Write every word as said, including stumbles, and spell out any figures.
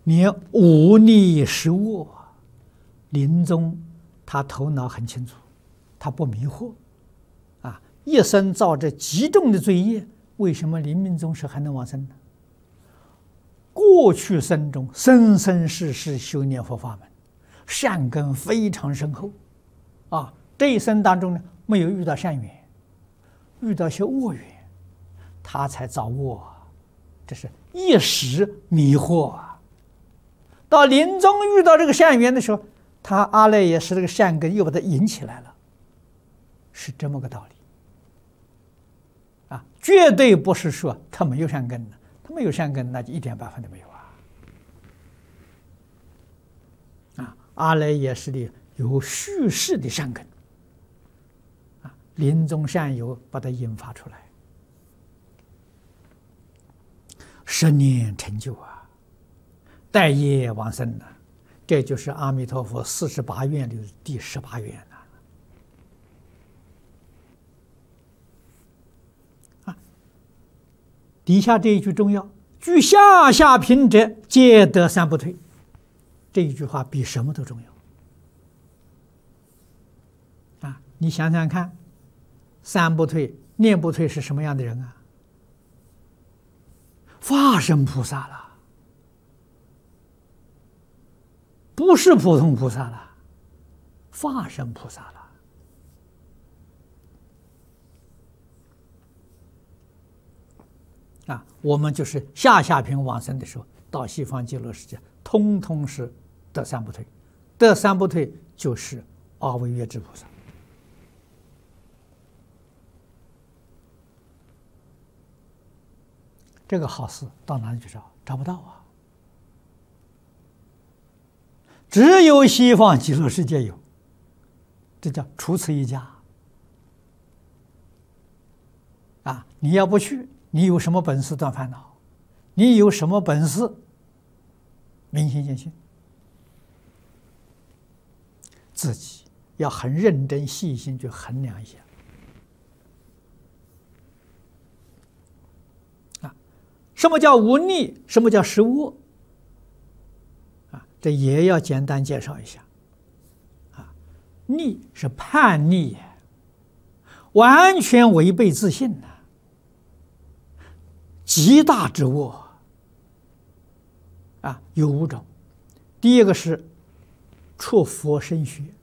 连无逆实恶，临终他头脑很清楚，他不迷惑，啊，一生造着极重的罪业，为什么临命终时还能往生呢？过去生中生生世世修念佛法门，善根非常深厚，啊，这一生当中呢，没有遇到善缘，遇到些恶缘，他才造恶，这是一时迷惑啊。到临终遇到这个善缘的时候，他阿赖耶识这个善根又把它引起来了，是这么个道理啊，绝对不是说他没有善根的，他没有善根，那就一点办法都没有啊。啊，阿赖耶识里有蓄世的善根，啊，临终善友把它引发出来，十年成就啊。待业往生呢，这就是阿弥陀佛四十八愿里的第十八愿了。啊，底下这一句重要，具下下品者，皆得三不退。这一句话比什么都重要。啊，你想想看，三不退、念不退是什么样的人啊？化身菩萨了。不是普通菩萨了，化身菩萨了。啊，我们就是下下品往生的时候，到西方极乐世界，通通是得三不退，得三不退就是阿惟越致菩萨。这个好事到哪里去找？找不到啊。只有西方极乐世界有，这叫除此一家。啊，你要不去，你有什么本事断烦恼？你有什么本事明心见性？自己要很认真细心去衡量一下。啊，什么叫无逆？什么叫实恶？这也要简单介绍一下，啊，逆是叛逆，完全违背自信的，极大之恶，啊，有五种。第一个是触佛身学，